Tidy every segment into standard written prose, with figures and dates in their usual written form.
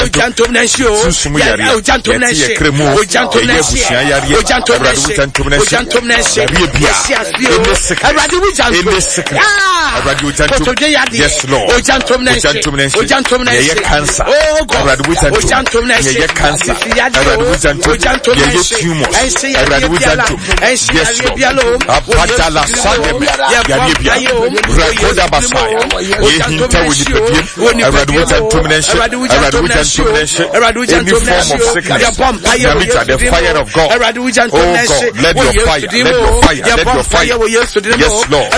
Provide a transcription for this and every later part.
Ojantom Nashio, Ojantom Nashio, Ojantom Nashio, Ojantom Nashio, yes, Lord, Ojantom Nashio, cancer, oh God, Ojantom Nashio, cancer, Ojantom Nashio, yes, Lord, Apatala Sadem, Rakoda Basaya, any form of sickness, the fire of God, oh God, let your fire, yes, Lord,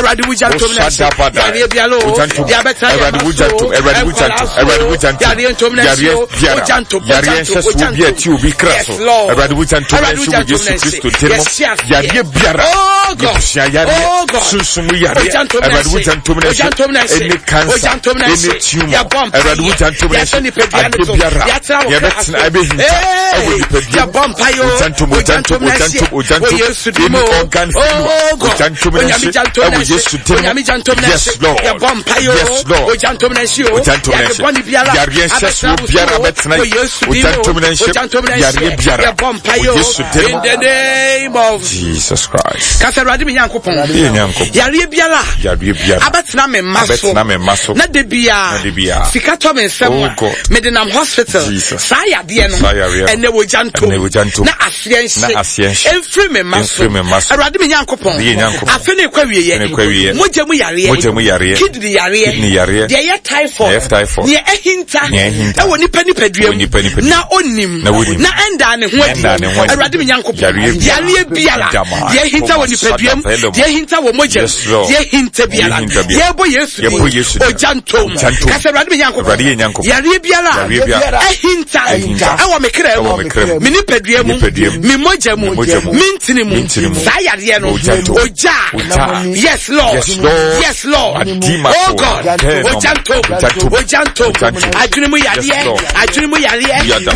any cancer, any tumor, in the name of Jesus Christ. Abatina me maso na debia sikato me nsem medinam hospital saya de no ene wojanto na asienhye enfri me maso awrade me nyankopon afene kwawiye mojemu yare kidney yare de ye typhoid ye ehinta e woni panipaduam na onim na enda ne ho adi awrade me nyankopon yare biala ye hinta woni paduam ye hinta wo mojem ye hinta biala ye bo Yesu ojantom kase awrade me nyankopon yare biala ehinta awo mekra mu mini paduam mi mojamu mintini mu sayade no oja yes Lord oh God ojantom adwene mu yare